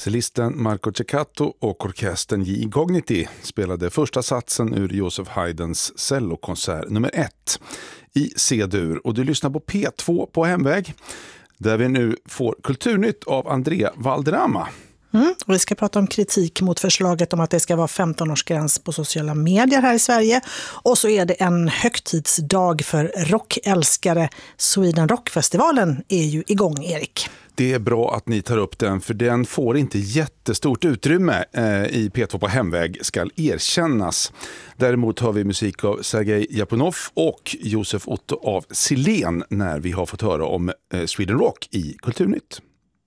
Cellisten Marco Ceccato och orkestern J. Incogniti spelade första satsen ur Joseph Haydns cellokonsert nummer 1 i C-dur. Och du lyssnar på P2 på hemväg, där vi nu får kulturnytt av Andrea Valderrama. Och vi ska prata om kritik mot förslaget om att det ska vara 15-årsgräns på sociala medier här i Sverige. Och så är det en högtidsdag för rockälskare. Sweden Rockfestivalen är ju igång, Erik. Det är bra att ni tar upp den, för den får inte jättestort utrymme i P2 på hemväg, ska erkännas. Däremot har vi musik av Sergej Japunov och Josef Otto av Silen när vi har fått höra om Sweden Rock i Kulturnytt.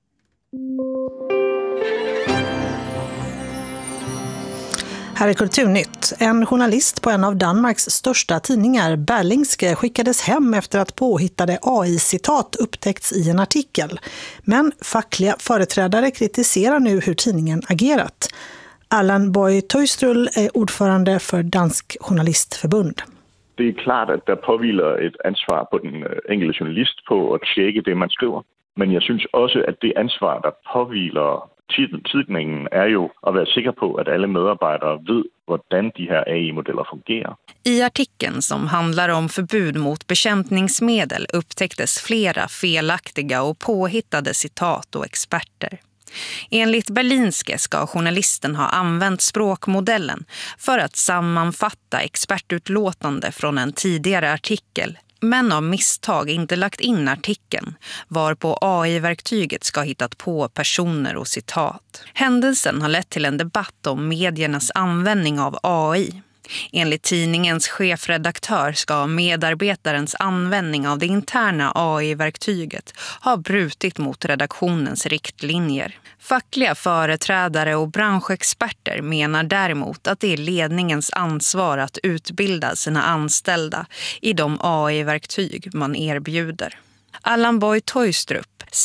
Här är Kulturnytt. En journalist på en av Danmarks största tidningar, Berlingske, skickades hem efter att påhittade AI-citat upptäckts i en artikel. Men fackliga företrädare kritiserar nu hur tidningen agerat. Allan Boye Tøjstrup är ordförande för Dansk Journalistförbund. Det är klart att det påvilar ett ansvar på den enkelte journalist på att checka det man skriver. Men jag syns också att det ansvar där påvilar tidningen är ju att vara säker på att alla medarbetare vet hur de här AI-modeller fungerar. I artikeln som handlar om förbud mot bekämpningsmedel upptäcktes flera felaktiga och påhittade citat och experter. Enligt Berlingske ska journalisten ha använt språkmodellen för att sammanfatta expertutlåtande från en tidigare artikel, men av misstag inte lagt in artikeln, varpå AI-verktyget ska hittat på personer och citat. Händelsen har lett till en debatt om mediernas användning av AI. Enligt tidningens chefredaktör ska medarbetarens användning av det interna AI-verktyget ha brutit mot redaktionens riktlinjer. Fackliga företrädare och branschexperter menar däremot att det är ledningens ansvar att utbilda sina anställda i de AI-verktyg man erbjuder. Allan Boye Tøjstrup,